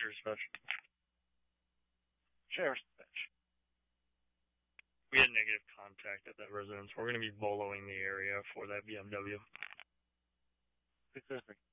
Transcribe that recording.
Dispatch. Sheriff's Dispatch. We had negative contact at that residence. We're going to be boloing the area for that BMW. 603.